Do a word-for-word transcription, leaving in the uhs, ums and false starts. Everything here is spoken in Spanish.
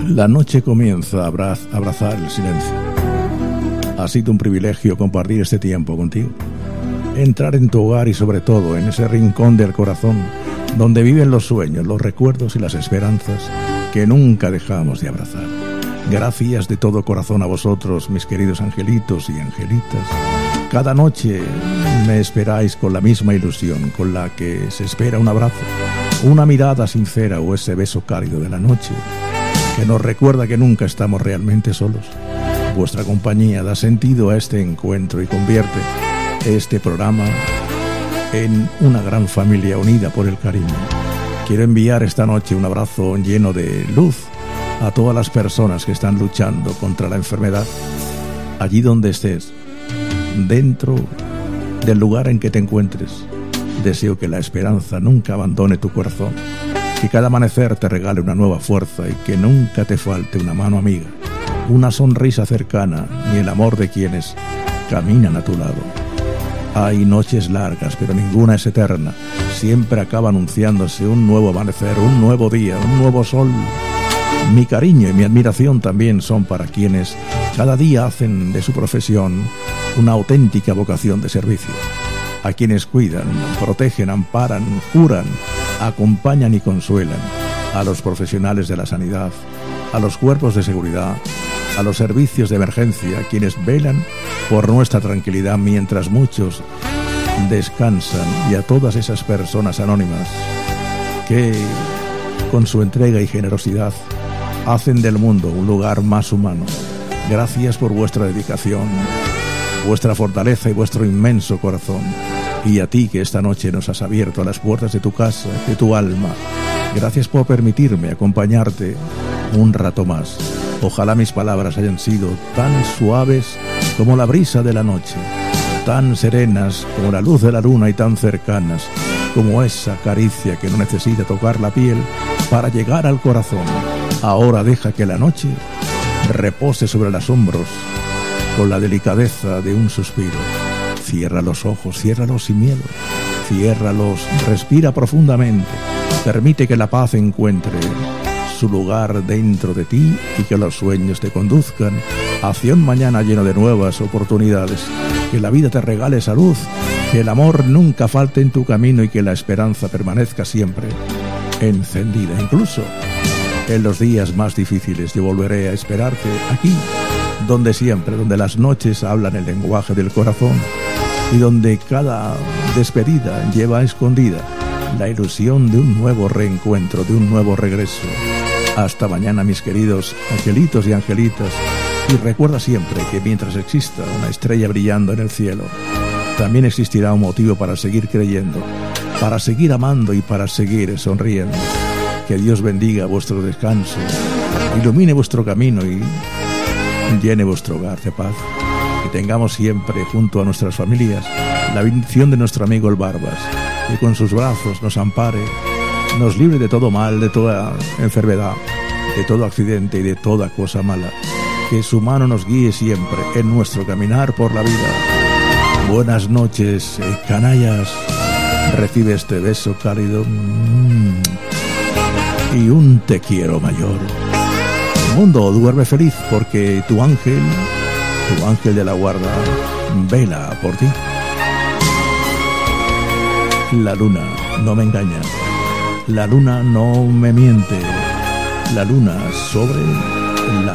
La noche comienza a abraz- abrazar el silencio. Ha sido un privilegio compartir este tiempo contigo. Entrar en tu hogar y sobre todo en ese rincón del corazón donde viven los sueños, los recuerdos y las esperanzas que nunca dejamos de abrazar. Gracias de todo corazón a vosotros, mis queridos angelitos y angelitas. Cada noche me esperáis con la misma ilusión con la que se espera un abrazo, una mirada sincera o ese beso cálido de la noche que nos recuerda que nunca estamos realmente solos. Vuestra compañía da sentido a este encuentro y convierte este programa en una gran familia unida por el cariño. Quiero enviar esta noche un abrazo lleno de luz a todas las personas que están luchando contra la enfermedad. Allí donde estés, dentro del lugar en que te encuentres, deseo que la esperanza nunca abandone tu corazón, que cada amanecer te regale una nueva fuerza y que nunca te falte una mano amiga, una sonrisa cercana ni el amor de quienes caminan a tu lado. Hay noches largas, pero ninguna es eterna. Siempre acaba anunciándose un nuevo amanecer, un nuevo día, un nuevo sol. Mi cariño y mi admiración también son para quienes cada día hacen de su profesión una auténtica vocación de servicio. A quienes cuidan, protegen, amparan, curan, acompañan y consuelan. A los profesionales de la sanidad, a los cuerpos de seguridad, a los servicios de emergencia, quienes velan por nuestra tranquilidad mientras muchos descansan, y a todas esas personas anónimas que, con su entrega y generosidad, hacen del mundo un lugar más humano. Gracias por vuestra dedicación, vuestra fortaleza y vuestro inmenso corazón. Y a ti que esta noche nos has abierto a las puertas de tu casa, de tu alma, gracias por permitirme acompañarte un rato más. Ojalá mis palabras hayan sido tan suaves como la brisa de la noche, tan serenas como la luz de la luna y tan cercanas como esa caricia que no necesita tocar la piel para llegar al corazón. Ahora deja que la noche repose sobre los hombros con la delicadeza de un suspiro. Cierra los ojos, ciérralos sin miedo, ciérralos, respira profundamente, permite que la paz encuentre su lugar dentro de ti y que los sueños te conduzcan hacia un mañana lleno de nuevas oportunidades. Que la vida te regale salud, que el amor nunca falte en tu camino y que la esperanza permanezca siempre encendida. Incluso en los días más difíciles yo volveré a esperarte aquí, donde siempre, donde las noches hablan el lenguaje del corazón y donde cada despedida lleva escondida la ilusión de un nuevo reencuentro, de un nuevo regreso. Hasta mañana, mis queridos angelitos y angelitas, y recuerda siempre que mientras exista una estrella brillando en el cielo, también existirá un motivo para seguir creyendo, para seguir amando y para seguir sonriendo. Que Dios bendiga vuestro descanso, ilumine vuestro camino y llene vuestro hogar de paz. Que tengamos siempre junto a nuestras familias la bendición de nuestro amigo el Barbas, que con sus brazos nos ampare, nos libre de todo mal, de toda enfermedad, de todo accidente y de toda cosa mala. Que su mano nos guíe siempre en nuestro caminar por la vida. Buenas noches, eh, canallas. Recibe este beso cálido mmm, y un te quiero mayor. Mundo, duerme feliz porque tu ángel, tu ángel de la guarda, vela por ti. La luna no me engaña, la luna no me miente, la luna sobre la